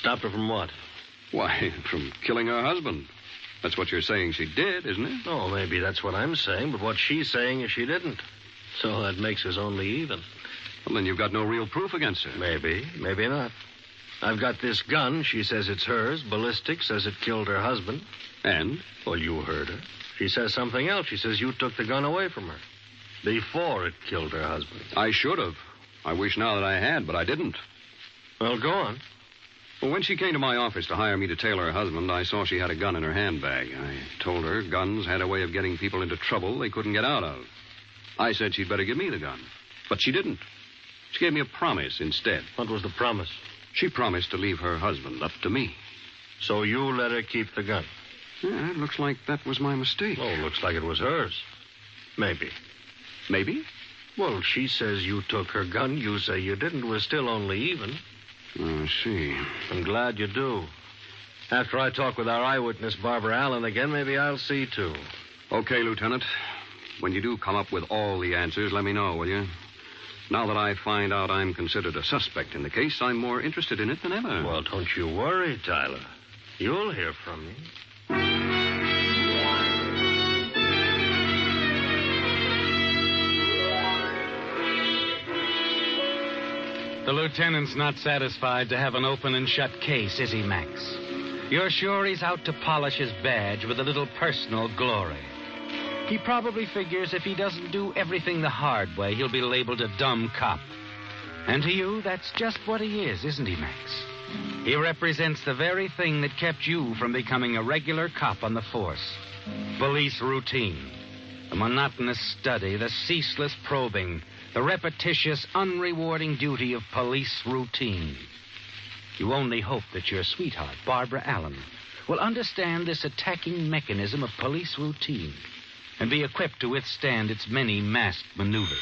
Stopped her from what? Why, from killing her husband. That's what you're saying she did, isn't it? Oh, maybe that's what I'm saying, but what she's saying is she didn't. So that makes us only even. Well, then you've got no real proof against her. Maybe, maybe not. I've got this gun. She says it's hers. Ballistics says it killed her husband. And? Well, you heard her. She says something else. She says you took the gun away from her before it killed her husband. I should have. I wish now that I had, but I didn't. Well, go on. Well, when she came to my office to hire me to tail her husband, I saw she had a gun in her handbag. I told her guns had a way of getting people into trouble they couldn't get out of. I said she'd better give me the gun. But she didn't. She gave me a promise instead. What was the promise? She promised to leave her husband up to me. So you let her keep the gun? Yeah, it looks like that was my mistake. Oh, looks like it was hers. Maybe. Maybe? Well, she says you took her gun. You say you didn't. We're still only even. Oh, I see. I'm glad you do. After I talk with our eyewitness, Barbara Allen, again, maybe I'll see, too. Okay, Lieutenant. When you do come up with all the answers, let me know, will you? Now that I find out I'm considered a suspect in the case, I'm more interested in it than ever. Well, don't you worry, Tyler. You'll hear from me. The lieutenant's not satisfied to have an open and shut case, is he, Max? You're sure he's out to polish his badge with a little personal glory. He probably figures if he doesn't do everything the hard way, he'll be labeled a dumb cop. And to you, that's just what he is, isn't he, Max? He represents the very thing that kept you from becoming a regular cop on the force. Police routine. The monotonous study, the ceaseless probing, the repetitious, unrewarding duty of police routine. You only hope that your sweetheart, Barbara Allen, will understand this attacking mechanism of police routine and be equipped to withstand its many masked maneuvers.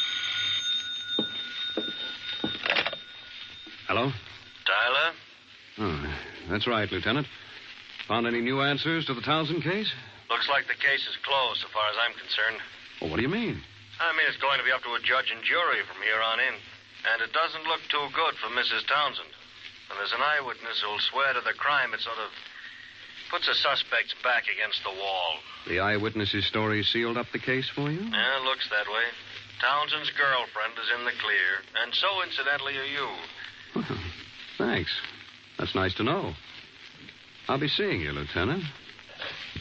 Hello? Tyler? Oh, that's right, Lieutenant. Found any new answers to the Townsend case? Looks like the case is closed, so far as I'm concerned. Well, what do you mean? I mean, it's going to be up to a judge and jury from here on in. And it doesn't look too good for Mrs. Townsend. When there's an eyewitness who'll swear to the crime, it sort of puts the suspect's back against the wall. The eyewitness's story sealed up the case for you? Yeah, it looks that way. Townsend's girlfriend is in the clear, and so, incidentally, are you. Well, thanks. That's nice to know. I'll be seeing you, Lieutenant.